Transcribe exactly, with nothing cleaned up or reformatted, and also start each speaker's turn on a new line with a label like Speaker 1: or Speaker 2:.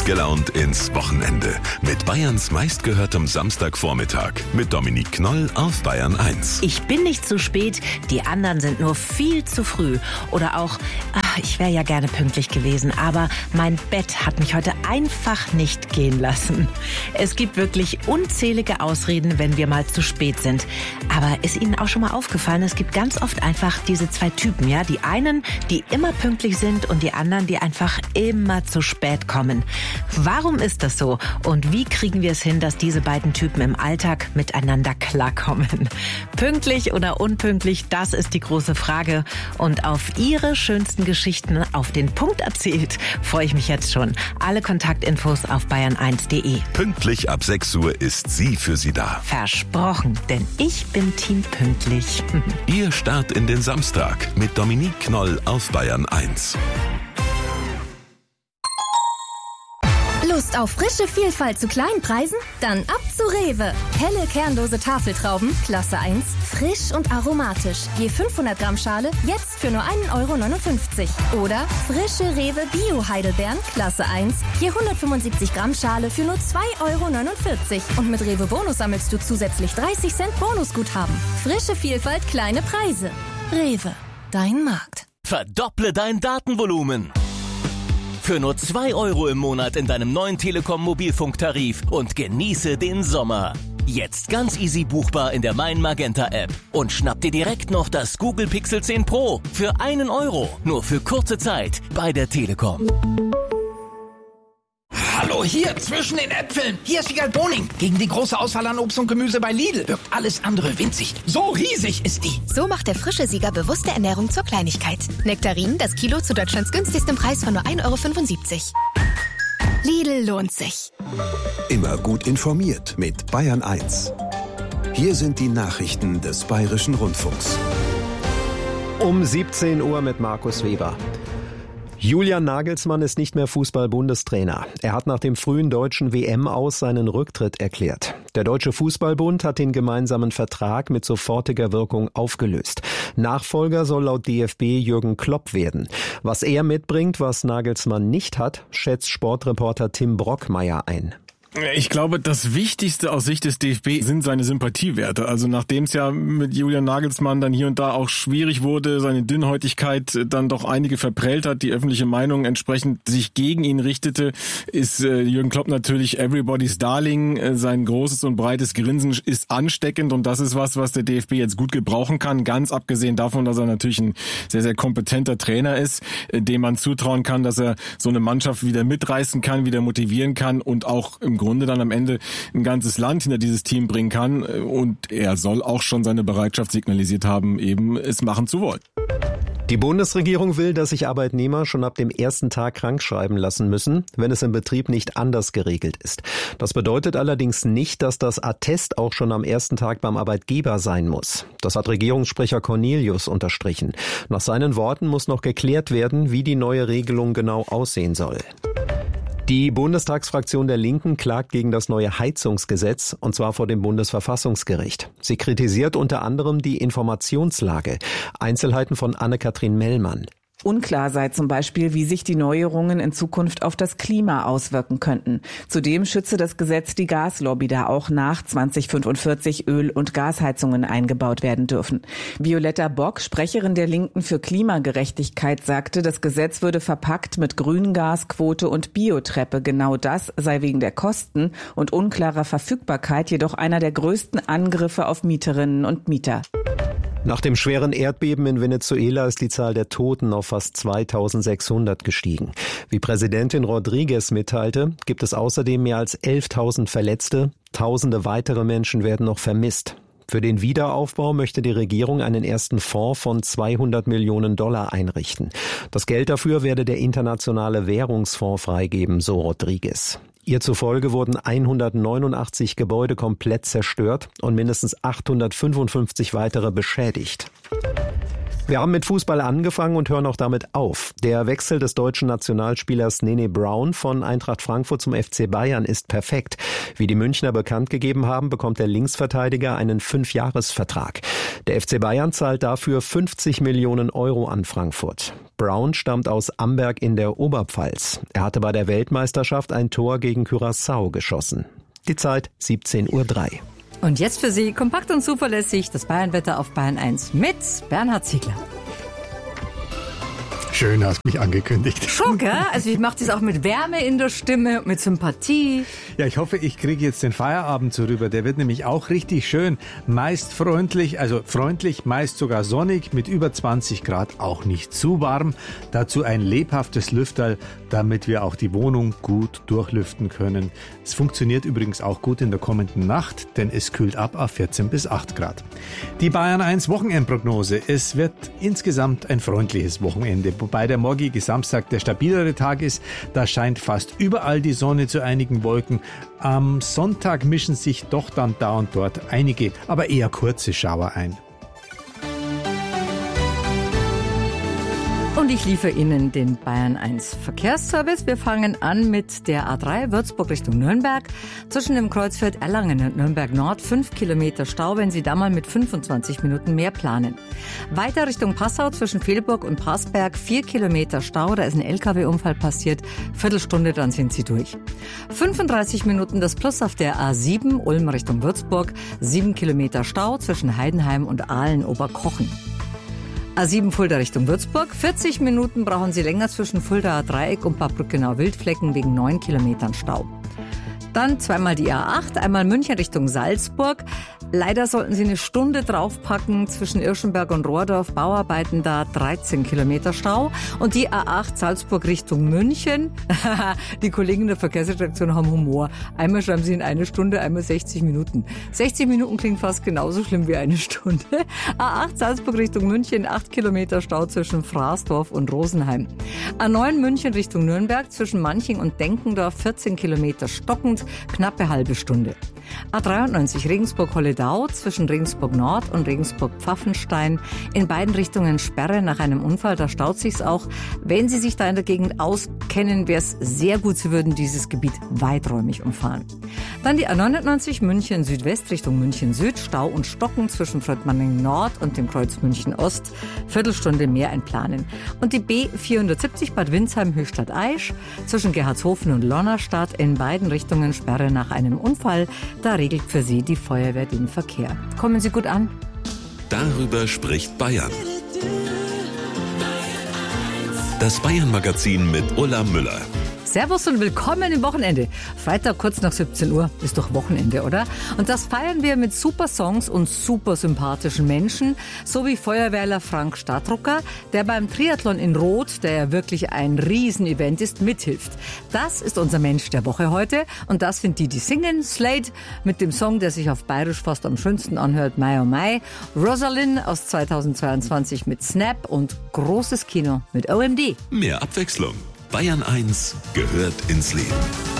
Speaker 1: Gut gelaunt ins Wochenende mit Bayerns meistgehörtem Samstagvormittag mit Dominique Knoll auf Bayern eins.
Speaker 2: Ich bin nicht zu spät, die anderen sind nur viel zu früh. Oder auch, ach, ich wäre ja gerne pünktlich gewesen, aber mein Bett hat mich heute einfach nicht gehen lassen. Es gibt wirklich unzählige Ausreden, wenn wir mal zu spät sind. Aber ist Ihnen auch schon mal aufgefallen, es gibt ganz oft einfach diese zwei Typen, ja? Die einen, die immer pünktlich sind und die anderen, die einfach immer zu spät kommen. Warum ist das so? Und wie kriegen wir es hin, dass diese beiden Typen im Alltag miteinander klarkommen? Pünktlich oder unpünktlich, das ist die große Frage. Und auf Ihre schönsten Geschichten auf den Punkt erzählt, freue ich mich jetzt schon. Alle Kontaktinfos auf bayern eins punkt de.
Speaker 1: Pünktlich ab sechs Uhr ist sie für Sie da.
Speaker 2: Versprochen, denn ich bin Team pünktlich.
Speaker 1: Ihr Start in den Samstag mit Dominique Knoll auf Bayern eins.
Speaker 3: Lust auf frische Vielfalt zu kleinen Preisen? Dann ab zu Rewe. Helle kernlose Tafeltrauben, Klasse eins, frisch und aromatisch. Je fünfhundert Gramm Schale, jetzt für nur ein Euro neunundfünfzig. Oder frische Rewe Bio-Heidelbeeren, Klasse eins, je hundertfünfundsiebzig Gramm Schale für nur zwei Euro neunundvierzig. Und mit Rewe Bonus sammelst du zusätzlich dreißig Cent Bonusguthaben. Frische Vielfalt, kleine Preise. Rewe, dein Markt.
Speaker 4: Verdopple dein Datenvolumen. Für nur zwei Euro im Monat in deinem neuen Telekom-Mobilfunktarif und genieße den Sommer. Jetzt ganz easy buchbar in der Mein Magenta App. Und schnapp dir direkt noch das Google Pixel zehn Pro für einen Euro. Nur für kurze Zeit bei der Telekom.
Speaker 5: Hallo, hier, zwischen den Äpfeln. Hier ist Wiegald Boning. Gegen die große Auswahl an Obst und Gemüse bei Lidl wirkt alles andere winzig. So riesig ist die.
Speaker 6: So macht der frische Sieger bewusste Ernährung zur Kleinigkeit. Nektarinen, das Kilo zu Deutschlands günstigstem Preis von nur ein Euro fünfundsiebzig. Lidl lohnt sich.
Speaker 7: Immer gut informiert mit Bayern eins. Hier sind die Nachrichten des Bayerischen Rundfunks.
Speaker 8: Um siebzehn Uhr mit Markus Weber. Julian Nagelsmann ist nicht mehr Fußball-Bundestrainer. Er hat nach dem frühen deutschen W M-Aus seinen Rücktritt erklärt. Der Deutsche Fußballbund hat den gemeinsamen Vertrag mit sofortiger Wirkung aufgelöst. Nachfolger soll laut D F B Jürgen Klopp werden. Was er mitbringt, was Nagelsmann nicht hat, schätzt Sportreporter Tim Brockmeier ein.
Speaker 9: Ich glaube, das Wichtigste aus Sicht des D F B sind seine Sympathiewerte. Also nachdem es ja mit Julian Nagelsmann dann hier und da auch schwierig wurde, seine Dünnhäutigkeit dann doch einige verprellt hat, die öffentliche Meinung entsprechend sich gegen ihn richtete, ist äh, Jürgen Klopp natürlich everybody's darling. Äh, sein großes und breites Grinsen ist ansteckend und das ist was, was der D F B jetzt gut gebrauchen kann. Ganz abgesehen davon, dass er natürlich ein sehr, sehr kompetenter Trainer ist, äh, dem man zutrauen kann, dass er so eine Mannschaft wieder mitreißen kann, wieder motivieren kann und auch im Grunde dann am Ende ein ganzes Land hinter dieses Team bringen kann. Und er soll auch schon seine Bereitschaft signalisiert haben, eben es machen zu wollen.
Speaker 8: Die Bundesregierung will, dass sich Arbeitnehmer schon ab dem ersten Tag krankschreiben lassen müssen, wenn es im Betrieb nicht anders geregelt ist. Das bedeutet allerdings nicht, dass das Attest auch schon am ersten Tag beim Arbeitgeber sein muss. Das hat Regierungssprecher Cornelius unterstrichen. Nach seinen Worten muss noch geklärt werden, wie die neue Regelung genau aussehen soll. Die Bundestagsfraktion der Linken klagt gegen das neue Heizungsgesetz, und zwar vor dem Bundesverfassungsgericht. Sie kritisiert unter anderem die Informationslage. Einzelheiten von Anne-Kathrin Mellmann.
Speaker 10: Unklar sei zum Beispiel, wie sich die Neuerungen in Zukunft auf das Klima auswirken könnten. Zudem schütze das Gesetz die Gaslobby, da auch nach zweitausendfünfundvierzig Öl- und Gasheizungen eingebaut werden dürfen. Violetta Bock, Sprecherin der Linken für Klimagerechtigkeit, sagte, das Gesetz würde verpackt mit Grüngasquote und Biotreppe. Genau das sei wegen der Kosten und unklarer Verfügbarkeit jedoch einer der größten Angriffe auf Mieterinnen und Mieter.
Speaker 8: Nach dem schweren Erdbeben in Venezuela ist die Zahl der Toten auf fast zweitausendsechshundert gestiegen. Wie Präsidentin Rodriguez mitteilte, gibt es außerdem mehr als elftausend Verletzte. Tausende weitere Menschen werden noch vermisst. Für den Wiederaufbau möchte die Regierung einen ersten Fonds von zweihundert Millionen Dollar einrichten. Das Geld dafür werde der Internationale Währungsfonds freigeben, so Rodriguez. Ihr zufolge wurden hundertneunundachtzig Gebäude komplett zerstört und mindestens achthundertfünfundfünfzig weitere beschädigt. Wir haben mit Fußball angefangen und hören auch damit auf. Der Wechsel des deutschen Nationalspielers Nene Brown von Eintracht Frankfurt zum F C Bayern ist perfekt. Wie die Münchner bekannt gegeben haben, bekommt der Linksverteidiger einen Fünfjahresvertrag. Der F C Bayern zahlt dafür fünfzig Millionen Euro an Frankfurt. Brown stammt aus Amberg in der Oberpfalz. Er hatte bei der Weltmeisterschaft ein Tor gegen Curaçao geschossen. Die Zeit siebzehn Uhr drei.
Speaker 11: Und jetzt für Sie kompakt und zuverlässig das Bayernwetter auf Bayern eins mit Bernhard Ziegler.
Speaker 12: Schön hast mich angekündigt.
Speaker 11: Schon, gell? Also ich mache das auch mit Wärme in der Stimme, mit Sympathie.
Speaker 12: Ja, ich hoffe, ich kriege jetzt den Feierabend so rüber. Der wird nämlich auch richtig schön. Meist freundlich, also freundlich, meist sogar sonnig, mit über zwanzig Grad, auch nicht zu warm. Dazu ein lebhaftes Lüfterl, damit wir auch die Wohnung gut durchlüften können. Es funktioniert übrigens auch gut in der kommenden Nacht, denn es kühlt ab auf vierzehn bis acht Grad. Die Bayern eins Wochenendprognose. Es wird insgesamt ein freundliches Wochenende, wobei der morgige Samstag der stabilere Tag ist. Da scheint fast überall die Sonne zu einigen Wolken. Am Sonntag mischen sich doch dann da und dort einige, aber eher kurze Schauer ein.
Speaker 11: Und ich liefere Ihnen den Bayern eins Verkehrsservice. Wir fangen an mit der A drei Würzburg Richtung Nürnberg. Zwischen dem Kreuzfeld Erlangen und Nürnberg Nord fünf Kilometer Stau, wenn Sie da mal mit fünfundzwanzig Minuten mehr planen. Weiter Richtung Passau zwischen Velburg und Parsberg vier Kilometer Stau. Da ist ein L K W-Unfall passiert. Viertelstunde, dann sind Sie durch. fünfunddreißig Minuten das Plus auf der A sieben Ulm Richtung Würzburg. sieben Kilometer Stau zwischen Heidenheim und Aalen-Oberkochen. A sieben Fulda Richtung Würzburg. vierzig Minuten brauchen Sie länger zwischen Fuldaer Dreieck und Bad Brückenau-Wildflecken wegen neun Kilometern Stau. Dann zweimal die A acht, einmal München Richtung Salzburg. Leider sollten Sie eine Stunde draufpacken zwischen Irschenberg und Rohrdorf. Bauarbeiten da dreizehn Kilometer Stau. Und die A acht Salzburg Richtung München. Die Kollegen der Verkehrsredaktion haben Humor. Einmal schreiben sie in eine Stunde, einmal sechzig Minuten. sechzig Minuten klingt fast genauso schlimm wie eine Stunde. A acht Salzburg Richtung München, acht Kilometer Stau zwischen Fraßdorf und Rosenheim. A neun München Richtung Nürnberg zwischen Manching und Denkendorf, vierzehn Kilometer stockend, knappe halbe Stunde. A dreiundneunzig Regensburg-Holledau zwischen Regensburg Nord und Regensburg-Pfaffenstein. In beiden Richtungen Sperre nach einem Unfall, da staut sich's auch. Wenn Sie sich da in der Gegend auskennen, wäre es sehr gut, Sie würden dieses Gebiet weiträumig umfahren. Dann die A neunundneunzig München Südwest Richtung München Süd, Stau und Stocken zwischen Fröttmanning Nord und dem Kreuz München Ost. Viertelstunde mehr einplanen. Und die B vierhundertsiebzig Bad Windsheim Höchstadt Aisch zwischen Gerhardshofen und Lonnerstadt. In beiden Richtungen Sperre nach einem Unfall. Da regelt für Sie die Feuerwehr den Verkehr. Kommen Sie gut an.
Speaker 1: Darüber spricht Bayern. Das Bayern-Magazin mit Ulla Müller.
Speaker 11: Servus und willkommen im Wochenende. Freitag kurz nach siebzehn Uhr ist doch Wochenende, oder? Und das feiern wir mit super Songs und super sympathischen Menschen, so wie Feuerwehrler Frank Stadtrucker, der beim Triathlon in Rot, der ja wirklich ein Riesenevent ist, mithilft. Das ist unser Mensch der Woche heute und das sind die, die singen. Slade mit dem Song, der sich auf Bayerisch fast am schönsten anhört, Mai oh Mai. Rosalind aus zweitausendzweiundzwanzig mit Snap und großes Kino mit O M D.
Speaker 1: Mehr Abwechslung. Bayern eins gehört ins Leben.